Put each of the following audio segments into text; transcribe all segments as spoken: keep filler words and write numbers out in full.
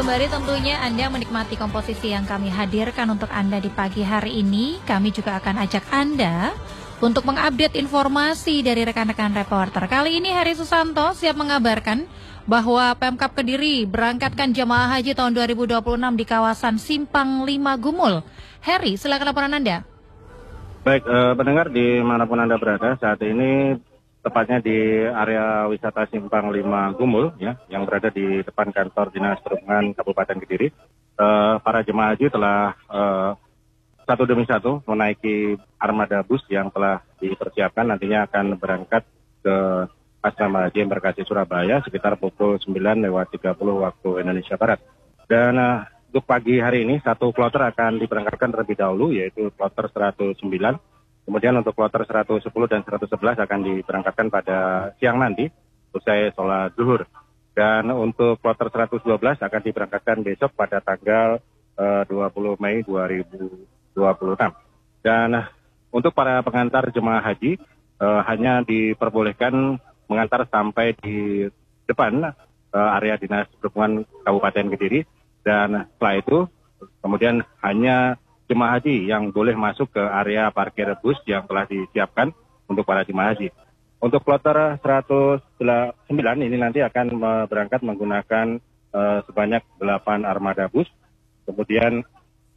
kembali tentunya Anda menikmati komposisi yang kami hadirkan untuk Anda di pagi hari ini. Kami juga akan ajak Anda untuk mengupdate informasi dari rekan-rekan reporter. Kali ini Heri Susanto siap mengabarkan bahwa Pemkab Kediri berangkatkan jemaah haji tahun dua ribu dua puluh enam di kawasan Simpang lima Gumul. Heri, silakan laporan Anda. Baik, eh, pendengar dimanapun Anda berada, saat ini tepatnya di area wisata Simpang lima Gumul, ya, yang berada di depan kantor Dinas Perhubungan Kabupaten Kediri. Eh, para jemaah haji telah eh, satu demi satu menaiki armada bus yang telah dipersiapkan, nantinya akan berangkat ke Asrama Haji Embarkasi Surabaya sekitar pukul sembilan lewat tiga puluh waktu Indonesia Barat. Dan uh, untuk pagi hari ini satu kloter akan diberangkatkan terlebih dahulu, yaitu kloter seratus sembilan. Kemudian untuk kloter seratus sepuluh dan seratus sebelas akan diberangkatkan pada siang nanti usai sholat zuhur. Dan untuk kloter seratus dua belas akan diberangkatkan besok pada tanggal uh, dua puluh Mei dua ribu dua puluh enam. Dan uh, untuk para pengantar jemaah haji uh, hanya diperbolehkan mengantar sampai di depan uh, area Dinas Perhubungan Kabupaten Kediri, dan setelah itu kemudian hanya jemaah haji yang boleh masuk ke area parkir bus yang telah disiapkan untuk para jemaah haji. Untuk kloter seratus sembilan ini nanti akan uh, berangkat menggunakan uh, sebanyak delapan armada bus. Kemudian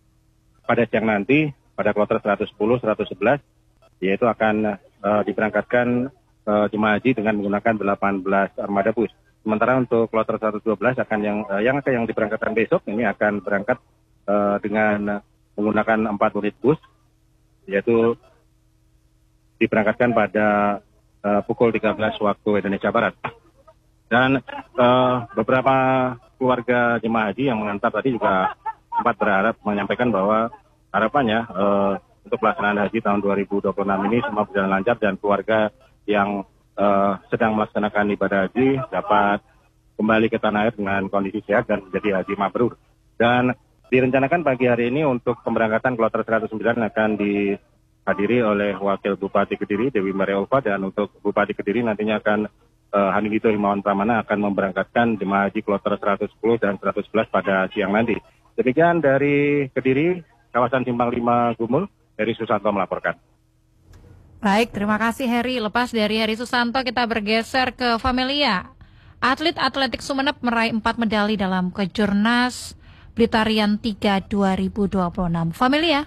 pada siang nanti pada kloter seratus sepuluh, seratus sebelas yaitu akan uh, diberangkatkan Uh, jemaah haji dengan menggunakan delapan belas armada bus. Sementara untuk kloter seratus dua belas akan yang uh, yang akan yang diberangkatkan besok ini akan berangkat uh, dengan menggunakan empat unit bus, yaitu diberangkatkan pada uh, pukul tiga belas waktu Indonesia Barat. Dan uh, beberapa keluarga jemaah haji yang mengantar tadi juga sempat berharap menyampaikan bahwa harapannya uh, untuk pelaksanaan haji tahun dua ribu dua puluh enam ini semua berjalan lancar dan keluarga yang uh, sedang melaksanakan ibadah haji dapat kembali ke tanah air dengan kondisi sehat dan menjadi haji mabrur. Dan direncanakan pagi hari ini untuk pemberangkatan kloter seratus sembilan akan dihadiri oleh Wakil Bupati Kediri, Dewi Maria Ulfa, dan untuk Bupati Kediri nantinya akan uh, Hanifito Himawan Pramana akan memberangkatkan jemaah haji kloter seratus sepuluh dan seratus sebelas pada siang nanti. Demikian dari Kediri, kawasan Simpang lima Gumul, Heri Susanto melaporkan. Baik, terima kasih Heri. Lepas dari Heri Susanto, kita bergeser ke Familia. Atlet atletik Sumeneb meraih empat medali dalam Kejurnas Blitarian tiga dua ribu dua puluh enam. Familia.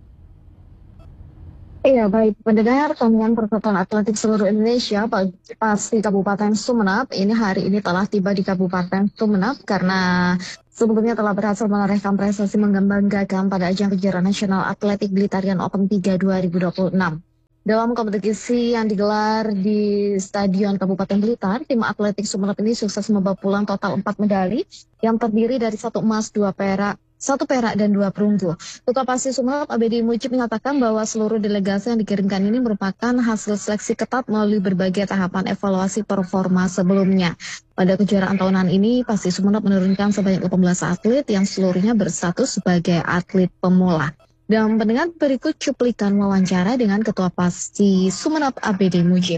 Iya, baik pendengar, Komite Persatuan Atletik seluruh Indonesia pasti Kabupaten Sumeneb ini hari ini telah tiba di Kabupaten Sumeneb karena sebelumnya telah berhasil menorehkan prestasi membanggakan pada ajang kejuaraan nasional atletik Blitarian Open tiga dua ribu dua puluh enam. Dalam kompetisi yang digelar di Stadion Kabupaten Blitar, tim atletik Sumeneb ini sukses membawa pulang total empat medali yang terdiri dari satu emas, dua perak, satu perak dan dua perunggu. Ketua Pasti Sumeneb A B D Mujib mengatakan bahwa seluruh delegasi yang dikirimkan ini merupakan hasil seleksi ketat melalui berbagai tahapan evaluasi performa sebelumnya. Pada kejuaraan tahunan ini, Pasti Sumeneb menurunkan sebanyak delapan belas atlet yang seluruhnya berstatus sebagai atlet pemula. Dan pendengar, berikut cuplikan wawancara dengan Ketua Pasti Sumeneb A B D Mujib.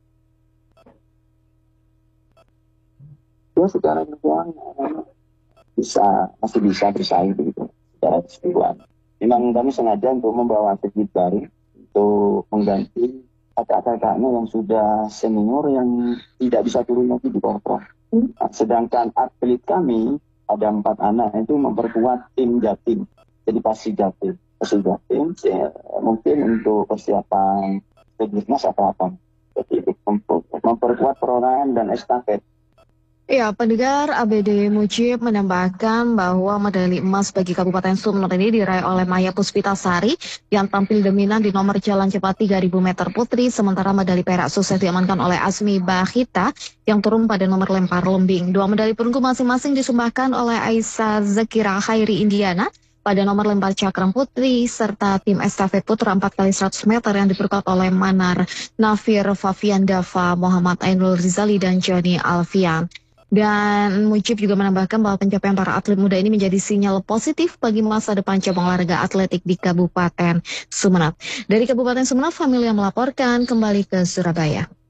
Ya, secara keseluruhan bisa masih bisa bersaing begitu secara keseluruhan. Memang kami sengaja untuk membawa atlet baru untuk mengganti kakak-kakaknya yang sudah senior yang tidak bisa turun lagi di bawah. Hmm. Sedangkan atlet kami ada empat anak itu memperkuat tim Jatim, jadi Pasti Jatim. Sudah tim, ya, mungkin untuk persiapan Kejurnas atau apa. Jadi memperkuat perorangan dan estafet. Ya, pendengar, A B D Mujib menambahkan bahwa medali emas bagi Kabupaten Sumeneb ini diraih oleh Maya Puspitasari yang tampil dominan di nomor jalan cepat tiga ribu meter putri, sementara medali perak sukses diamankan oleh Asmi Bahita yang turun pada nomor lempar lembing. Dua medali perunggu masing-masing disumbangkan oleh Aisyah Zakira Khairi Indiana pada nomor lempar cakram putri, serta tim estafet putra empat kali seratus meter yang diperkuat oleh Manar Nafir, Fafian Dava, Muhammad Ainul Rizali, dan Joni Alfian. Dan Mujib juga menambahkan bahwa pencapaian para atlet muda ini menjadi sinyal positif bagi masa depan cabang olahraga atletik di Kabupaten Sumeneb. Dari Kabupaten Sumeneb, Familia melaporkan kembali ke Surabaya.